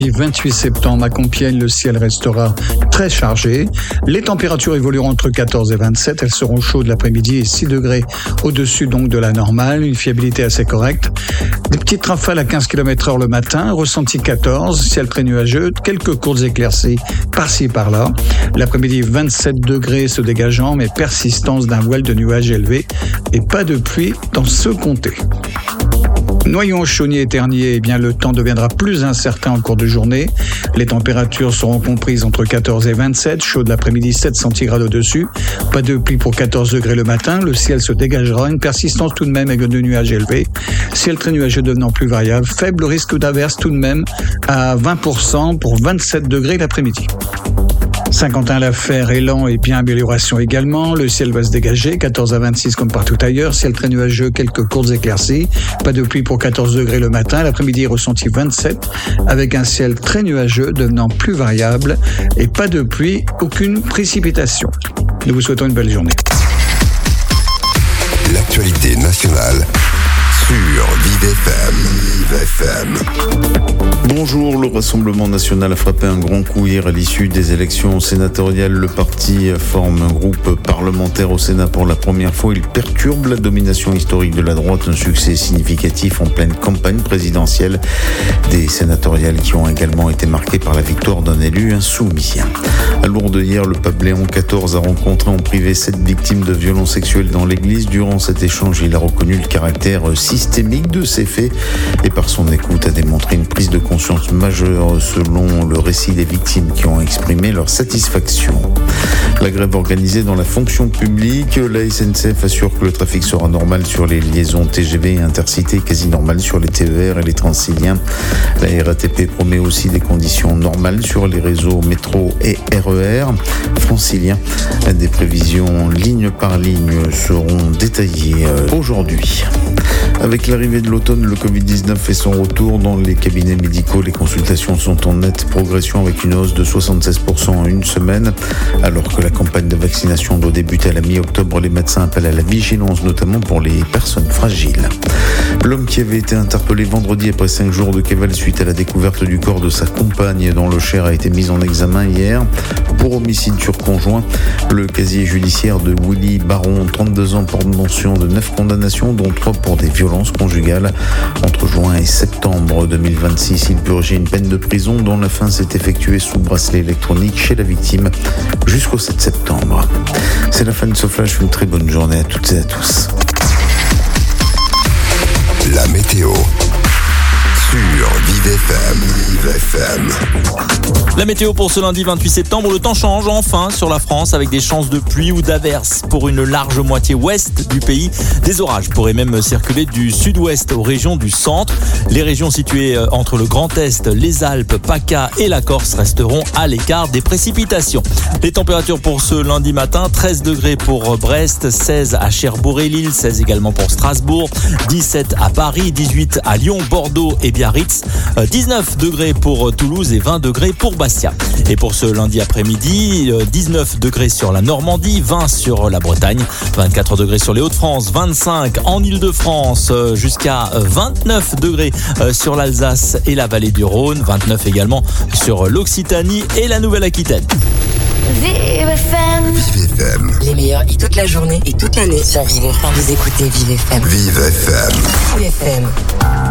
28 septembre à Compiègne, le ciel restera très chargé. Les températures évolueront entre 14 et 27. Elles seront chaudes l'après-midi et 6 degrés au-dessus donc de la normale. Une fiabilité assez correcte. Des petites rafales à 15 km/h le matin, ressenti 14, ciel très nuageux, quelques courtes éclaircies par-ci par-là. L'après-midi, 27 degrés se dégageant, mais persistance d'un voile de nuages élevé et pas de pluie dans ce comté. Noyon, Chauny et Ternier, le temps deviendra plus incertain en cours de journée. Les températures seront comprises entre 14 et 27, chaud de l'après-midi, 7 centigrades au-dessus. Pas de pluie pour 14 degrés le matin, le ciel se dégagera, une persistance tout de même avec de nuages élevés. Ciel très nuageux devenant plus variable, faible risque d'averse tout de même à 20% pour 27 degrés l'après-midi. Saint-Quentin-la-Fer, Élan et bien amélioration également. Le ciel va se dégager, 14 à 26 comme partout ailleurs. Ciel très nuageux, quelques courtes éclaircies. Pas de pluie pour 14 degrés le matin. L'après-midi, ressenti 27 avec un ciel très nuageux devenant plus variable. Et pas de pluie, aucune précipitation. Nous vous souhaitons une belle journée. L'actualité nationale sur Vive FM. Bonjour, le Rassemblement national a frappé un grand coup hier à l'issue des élections sénatoriales. Le parti forme un groupe parlementaire au Sénat pour la première fois. Il perturbe la domination historique de la droite, un succès significatif en pleine campagne présidentielle. Des sénatoriales qui ont également été marquées par la victoire d'un élu insoumis. À Lourdes hier, le pape Léon XIV a rencontré en privé 7 victimes de violences sexuelles dans l'église. Durant cet échange, il a reconnu le caractère systémique de ces faits et par son écoute a démontré une prise de conscience majeure selon le récit des victimes qui ont exprimé leur satisfaction. La grève organisée dans la fonction publique, la SNCF assure que le trafic sera normal sur les liaisons TGV et Intercités, quasi normal sur les TER et les Transiliens. La RATP promet aussi des conditions normales sur les réseaux métro et RER franciliens. Des prévisions ligne par ligne seront détaillées aujourd'hui. Avec l'arrivée de l'automne, le Covid-19 fait son retour dans les cabinets médicaux. Les consultations sont en nette progression avec une hausse de 76% en une semaine. Alors que la campagne de vaccination doit débuter à la mi-octobre, les médecins appellent à la vigilance, notamment pour les personnes fragiles. L'homme qui avait été interpellé vendredi après 5 jours de cavale suite à la découverte du corps de sa compagne dans le Cher a été mis en examen hier pour homicide sur conjoint. Le casier judiciaire de Willy Baron, 32 ans, porte mention de 9 condamnations, dont 3 pour des violences conjugales. Entre juin et septembre 2026, il purgeait une peine de prison dont la fin s'est effectuée sous bracelet électronique chez la victime jusqu'au 7 septembre. C'est la fin de ce flash. Une très bonne journée à toutes et à tous. La météo sur Vive FM. La météo pour ce lundi 28 septembre, le temps change enfin sur la France avec des chances de pluie ou d'averses pour une large moitié ouest du pays. Des orages pourraient même circuler du sud-ouest aux régions du centre. Les régions situées entre le Grand Est, les Alpes, PACA et la Corse resteront à l'écart des précipitations. Les températures pour ce lundi matin, 13 degrés pour Brest, 16 à Cherbourg et Lille, 16 également pour Strasbourg, 17 à Paris, 18 à Lyon, Bordeaux et Biarritz, 19 degrés pour Toulouse et 20 degrés pour Bastia. Et pour ce lundi après-midi, 19 degrés sur la Normandie, 20 sur la Bretagne, 24 degrés sur les Hauts-de-France, 25 en Île-de-France, jusqu'à 29 degrés sur l'Alsace et la vallée du Rhône, 29 également sur l'Occitanie et la Nouvelle-Aquitaine. Vive FM. Vive FM. Les meilleurs hits toute la journée et toute l'année sur Vive FM. Vous écoutez Vive FM. Vive FM. Vive FM.